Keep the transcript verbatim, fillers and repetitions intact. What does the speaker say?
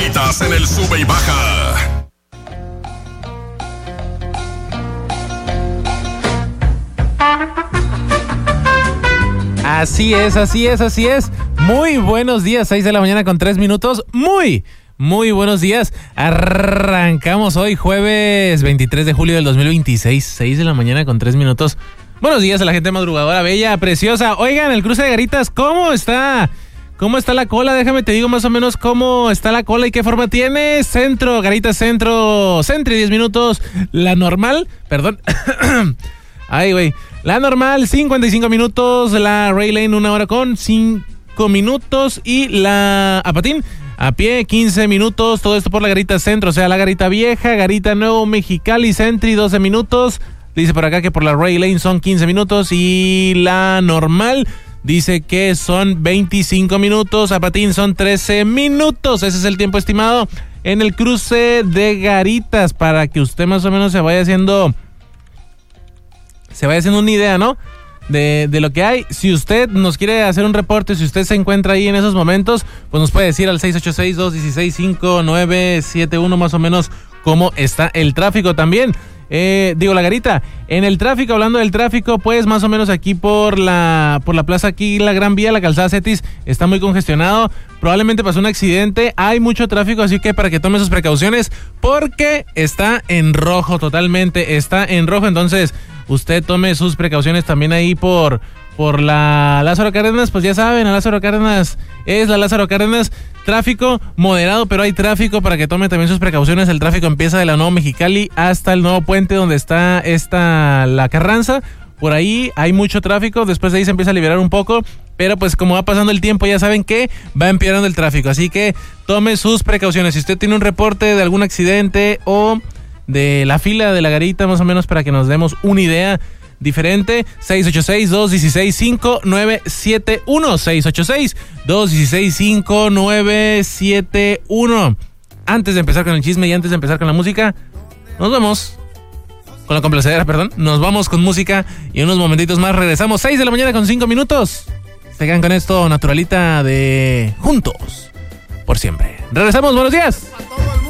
Garitas en el sube y baja. Así es, así es, así es. Muy buenos días, seis de la mañana con tres minutos. Muy, muy buenos días. Arrancamos hoy jueves veintitrés de julio del dos mil veintiséis, seis de la mañana con tres minutos. Buenos días a la gente madrugadora, bella, preciosa. Oigan, el cruce de Garitas, ¿cómo está? ¿Cómo está la cola? Déjame te digo más o menos cómo está la cola y qué forma tiene. Centro, Garitas Centro, Centro diez minutos. La normal, perdón. Ay, güey. La normal, cincuenta y cinco minutos. La Ray Lane, una hora con cinco minutos. Y la Apatín, a pie, quince minutos. Todo esto por la Garita Centro, o sea, la Garita Vieja, Garita Nuevo Mexicali, Centri, doce minutos. Dice por acá que por la Ray Lane son quince minutos. Y la normal dice que son veinticinco minutos. A Patín son trece minutos. Ese es el tiempo estimado en el cruce de Garitas, para que usted más o menos se vaya haciendo... se vaya haciendo una idea, ¿no? De, de lo que hay. Si usted nos quiere hacer un reporte, si usted se encuentra ahí en esos momentos, pues nos puede decir al seis ocho seis, dos uno seis, cinco nueve siete uno más o menos cómo está el tráfico también. Eh, digo, la Garita, en el tráfico, hablando del tráfico, pues más o menos aquí por la por la plaza, aquí la Gran Vía, la calzada Cetis, está muy congestionado. Probablemente pasó un accidente, hay mucho tráfico, así que para que tome sus precauciones, porque está en rojo totalmente, está en rojo, entonces usted tome sus precauciones también ahí por, por la Lázaro Cárdenas. Pues ya saben, la Lázaro Cárdenas es la Lázaro Cárdenas. Tráfico moderado, pero hay tráfico para que tome también sus precauciones. El tráfico empieza de la Nuevo Mexicali hasta el nuevo puente donde está esta la Carranza. Por ahí hay mucho tráfico, después de ahí se empieza a liberar un poco, pero pues como va pasando el tiempo ya saben que va empeorando el tráfico, así que tome sus precauciones. Si usted tiene un reporte de algún accidente o de la fila de la Garita, más o menos para que nos demos una idea diferente, seis ocho seis, dos uno seis, cinco nueve siete uno, seis ocho seis, dos uno seis, cinco nueve siete uno. Antes de empezar con el chisme y antes de empezar con la música, nos vamos con la complacedera, perdón, nos vamos con música y en unos momentitos más regresamos, seis de la mañana con cinco minutos. Se quedan con esto, Naturalita de Juntos por Siempre. Regresamos, buenos días.